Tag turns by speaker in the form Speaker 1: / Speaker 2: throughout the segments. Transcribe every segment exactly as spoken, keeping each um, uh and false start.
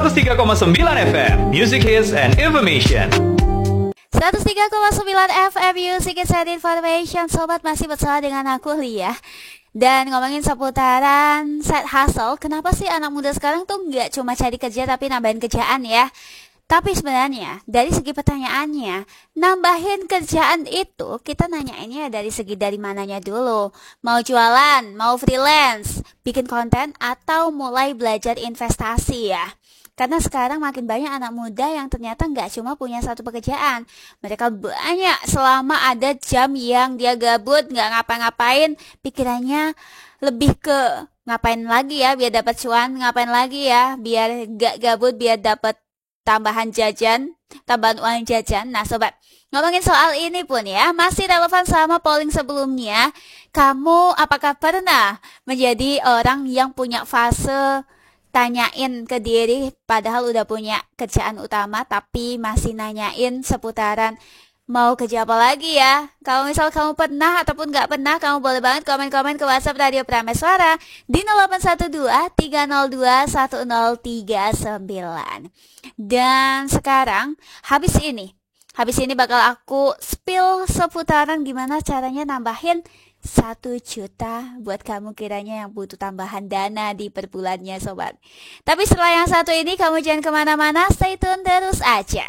Speaker 1: seratus tiga koma sembilan F M, Music Hits and Information.
Speaker 2: seratus tiga koma sembilan F M Music Hits and Information. Sobat, masih bersama dengan aku Lia. Dan ngomongin seputaran side hustle, kenapa sih anak muda sekarang tuh nggak cuma cari kerja tapi nambahin kerjaan ya? Tapi sebenarnya dari segi pertanyaannya, nambahin kerjaan itu kita nanyainnya dari segi dari mananya dulu. Mau jualan, mau freelance, bikin konten, atau mulai belajar investasi ya. Karena sekarang makin banyak anak muda yang ternyata nggak cuma punya satu pekerjaan. Mereka banyak selama ada jam yang dia gabut, nggak ngapa-ngapain, pikirannya lebih ke ngapain lagi ya biar dapat cuan, ngapain lagi ya biar nggak gabut, biar dapat tambahan jajan, tambahan uang jajan. Nah sobat, ngomongin soal ini pun ya, masih relevan sama polling sebelumnya. Kamu apakah pernah menjadi orang yang punya fase tanyain ke diri padahal udah punya kerjaan utama, tapi masih nanyain seputaran mau kerja apa lagi ya? Kalau misal kamu pernah ataupun gak pernah, kamu boleh banget komen-komen ke WhatsApp Radio Prameswara di nol delapan satu dua tiga nol dua satu nol tiga sembilan. Dan sekarang habis ini Habis ini bakal aku spill seputaran gimana caranya nambahin satu juta buat kamu kiranya yang butuh tambahan dana di per bulannya sobat. Tapi setelah yang satu ini kamu jangan kemana-mana, stay tune terus aja.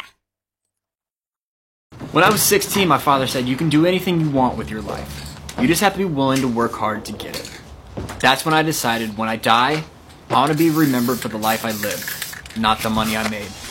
Speaker 3: When I was sixteen, my father said you can do anything you want with your life. You just have to be willing to work hard to get it. That's when I decided when I die, I want to be remembered for the life I lived, not the money I made.